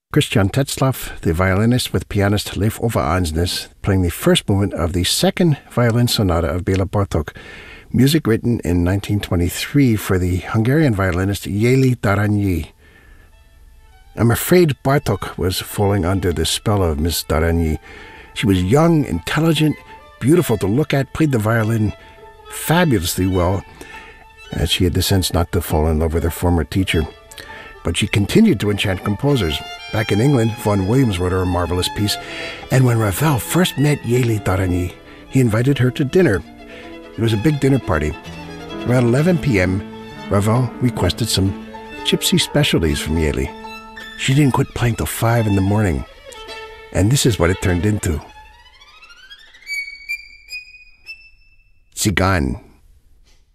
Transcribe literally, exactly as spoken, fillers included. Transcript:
Christian Tetzlaff, the violinist with pianist Leif Ove Andsnes, playing the first movement of the second violin sonata of Bela Bartok, music written in nineteen twenty-three for the Hungarian violinist Jeli Darányi. I'm afraid Bartok was falling under the spell of Miss Darányi. She was young, intelligent, beautiful to look at, played the violin fabulously well, as she had the sense not to fall in love with her former teacher. But she continued to enchant composers. Back in England, Vaughan Williams wrote her a marvelous piece, and when Ravel first met Jeli Darányi, he invited her to dinner. It was a big dinner party. Around eleven p.m., Ravel requested some gypsy specialties from Jeli. She didn't quit playing till five in the morning, and this is what it turned into. Tsigan.